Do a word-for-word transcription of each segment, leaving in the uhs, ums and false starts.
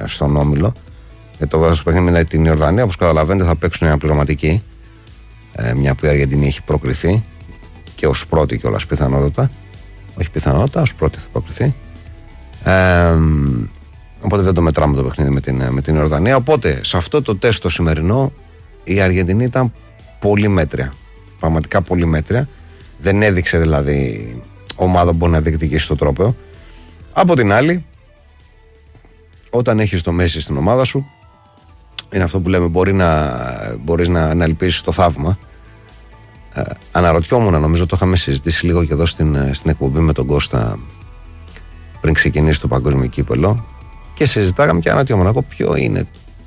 στον όμιλο. Για το βάζω παιχνίδι με την Ιορδανία, όπως καταλαβαίνετε, θα παίξουν ένα πληρωματική. Ε, μια που η Αργεντινή έχει προκριθεί και ως πρώτη κιόλας πιθανότατα. Όχι πιθανότατα, ως πρώτη θα προκριθεί. Ε, οπότε δεν το μετράμε το παιχνίδι με την, με την Ιορδανία. Οπότε σε αυτό το τεστ το σημερινό η Αργεντινή ήταν πολύ μέτρια. Πραγματικά πολύ μέτρια. Δεν έδειξε δηλαδή ομάδα που μπορεί να διεκδικήσει το τρόπαιο. Από την άλλη, όταν έχεις το Μέση στην ομάδα σου, είναι αυτό που λέμε, μπορεί να, μπορείς να, να ελπίσεις το θαύμα. Ε, αναρωτιόμουν, νομίζω το είχαμε συζητήσει λίγο και εδώ στην, στην εκπομπή με τον Κώστα πριν ξεκινήσει το παγκόσμιο κύπελλο, και συζητάγαμε και αναρωτιόμουν εγώ ποιο είναι,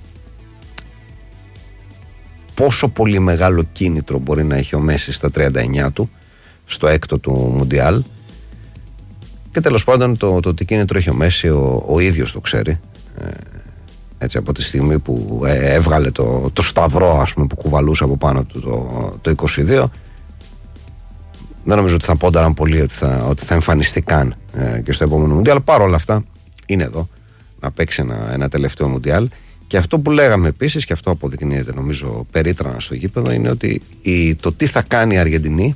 πόσο πολύ μεγάλο κίνητρο μπορεί να έχει ο Μέση στα τριάντα εννιά του, στο έκτο του Μουντιάλ. Και τέλος πάντων το, το τι κίνητρο έχει ο Μέση ο, ο ίδιος το ξέρει. Ε, έτσι, από τη στιγμή που ε, έβγαλε το, το σταυρό, ας πούμε, που κουβαλούσε από πάνω του το, το είκοσι δύο, δεν νομίζω ότι θα πόνταραν πολύ ότι θα, ότι θα εμφανιστεί καν ε, και στο επόμενο Μουντιάλ. Παρ' όλα αυτά είναι εδώ να παίξει ένα, ένα τελευταίο Μουντιάλ. Και αυτό που λέγαμε επίσης, και αυτό αποδεικνύεται νομίζω περίτρανα στο γήπεδο, είναι ότι η, το τι θα κάνει η Αργεντινή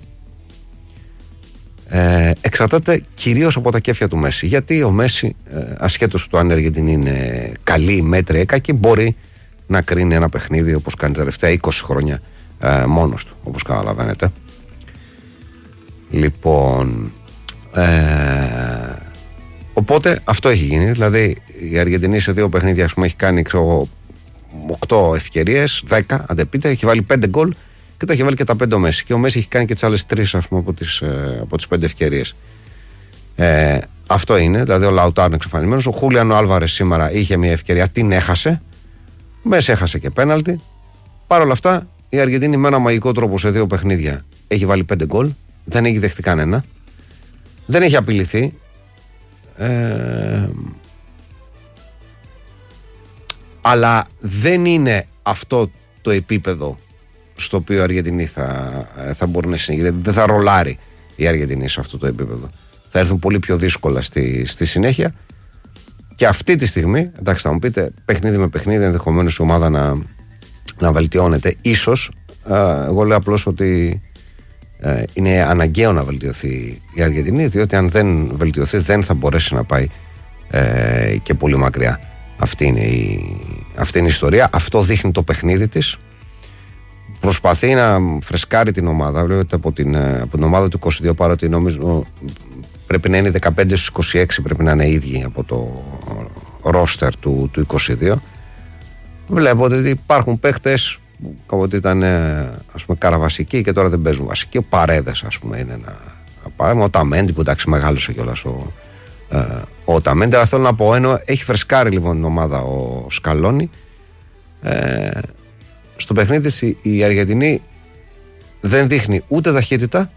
ε, εξαρτάται κυρίως από τα κέφια του Μέση. Γιατί ο Μέση, ε, ασχέτως του αν η Αργεντινή είναι καλή, μέτρια ή κακή, μπορεί να κρίνει ένα παιχνίδι όπως κάνει τα τελευταία είκοσι χρόνια ε, μόνος του, όπως καταλαβαίνετε. Λοιπόν, ε, οπότε αυτό έχει γίνει. Δηλαδή η Αργεντινή σε δύο παιχνίδια, ας πούμε, έχει κάνει ξέρω, οκτώ ευκαιρίες, δέκα, αν δεν πείτε, έχει βάλει πέντε γκολ και τα έχει βάλει και τα πέντε ο Μέση. Και ο Μέση έχει κάνει και τις άλλες τρεις, ας πούμε, από τις, ε, από τις πέντε ευκαιρίες. Ε, αυτό είναι. Δηλαδή ο Λαουτάρο είναι εξαφανισμένος. Ο Χούλιαν Άλβαρες σήμερα είχε μια ευκαιρία, την έχασε. Ο Μέση έχασε και πέναλτι. Παρ' όλα αυτά η Αργεντινή με ένα μαγικό τρόπο σε δύο παιχνίδια έχει βάλει πέντε γκολ. Δεν έχει δεχτεί κανένα. Δεν έχει απειληθεί. Ε, αλλά δεν είναι αυτό το επίπεδο στο οποίο η Αργεντινή θα, θα μπορεί να συνεχίσει. Δεν θα ρολάρει η Αργεντινή σε αυτό το επίπεδο. Θα έρθουν πολύ πιο δύσκολα στη, στη συνέχεια. Και αυτή τη στιγμή, εντάξει, θα μου πείτε, παιχνίδι με παιχνίδι, ενδεχομένως η ομάδα να, να βελτιώνεται. Ίσως, ε, εγώ λέω απλώς ότι ε, είναι αναγκαίο να βελτιωθεί η Αργεντινή, διότι αν δεν βελτιωθεί δεν θα μπορέσει να πάει ε, και πολύ μακριά. Αυτή είναι, η, αυτή είναι η ιστορία. Αυτό δείχνει το παιχνίδι της. Προσπαθεί να φρεσκάρει την ομάδα. Βλέπετε από την, από την ομάδα του είκοσι δύο, παρότι νομίζω πρέπει να είναι δεκαπέντε στους είκοσι έξι, πρέπει να είναι ίδιοι από το ρόστερ του, του είκοσι δύο. Βλέπω ότι υπάρχουν παίχτες που κάποτε ήταν, ας πούμε, καραβασικοί και τώρα δεν παίζουν βασικοί. Ο Παρέδες, ας πούμε, είναι ένα παράδειγμα. Ο Ταμέντι, που εντάξει μεγάλωσε κιόλας ο, ε, ο Ταμέντι. Αλλά θέλω να πω, ενώ έχει φρεσκάρει λοιπόν την ομάδα ο Σκαλόνι, ε, στο παιχνίδι της η Αργεντινή δεν δείχνει ούτε ταχύτητα,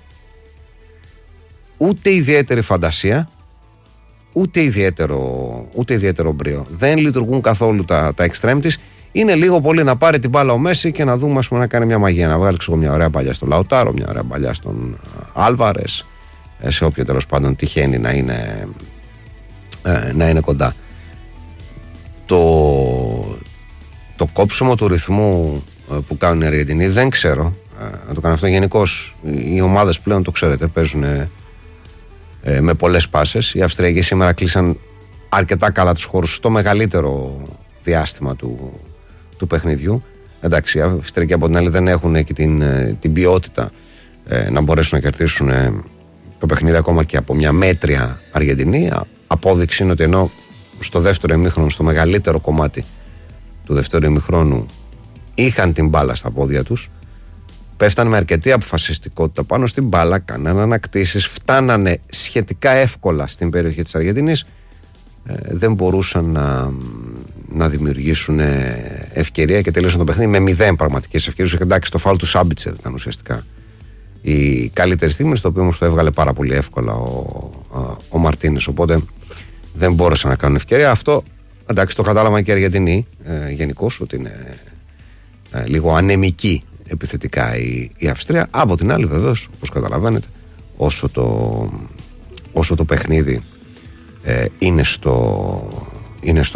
ούτε ιδιαίτερη φαντασία, ούτε ιδιαίτερο, ούτε ιδιαίτερο μπρίο. Δεν λειτουργούν καθόλου τα, τα extreme της. Είναι λίγο πολύ να πάρει την μπάλα ο Μέση και να δούμε, ας πούμε, να κάνει μια μαγεία. Να βγάλει ξέρω, μια ωραία παλιά στον Λαουτάρο, μια ωραία παλιά στον Άλβαρες, σε όποιο τέλος πάντων τυχαίνει να είναι, ε, να είναι κοντά. Το, το κόψιμο του ρυθμού που κάνουν οι Αργεντινοί δεν ξέρω. Να το κάνω αυτό γενικώς. Οι ομάδες πλέον, το ξέρετε, παίζουν ε, με πολλές πάσες. Οι Αυστριακοί σήμερα κλείσαν αρκετά καλά τους χώρους στο μεγαλύτερο διάστημα του, του παιχνιδιού. Εντάξει, οι Αυστριακοί από την άλλη δεν έχουν και την, την ποιότητα ε, να μπορέσουν να κερδίσουν ε, το παιχνίδι ακόμα και από μια μέτρια Αργεντινή. Απόδειξη είναι ότι ενώ στο δεύτερο ημίχρονο, στο μεγαλύτερο κομμάτι του δεύτερου ημιχρόνου, είχαν την μπάλα στα πόδια τους, πέφτανε με αρκετή αποφασιστικότητα πάνω στην μπάλα, κάνανε ανακτήσεις, φτάνανε σχετικά εύκολα στην περιοχή της Αργεντινής, ε, δεν μπορούσαν να, να δημιουργήσουν ευκαιρία και τελείωσαν το παιχνίδι με μηδέν πραγματικές ευκαιρίες. Εντάξει, το φάουλ του Σάμπιτσερ ήταν ουσιαστικά η καλύτερη στιγμή, στο οποίο όμως το έβγαλε πάρα πολύ εύκολα ο, ο, ο Μαρτίνες, οπότε δεν μπόρεσαν να κάνουν ευκαιρία. Αυτό, εντάξει, το κατάλαβαν και οι Αργεντινοί ε, γενικώς, ότι είναι ε, λίγο ανεμική επιθετικά η, η Αυστρία. Από την άλλη, βεβαίως, όπως καταλαβαίνετε, όσο το, όσο το παιχνίδι ε, είναι στο, είναι στο